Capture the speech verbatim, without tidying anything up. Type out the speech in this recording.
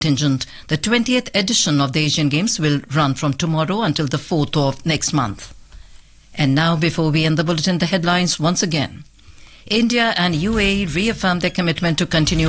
contingent. The twentieth edition of the Asian Games will run from tomorrow until the fourth of next month. And now, before we end the bulletin, the headlines once again. India and U A E reaffirmed their commitment to continue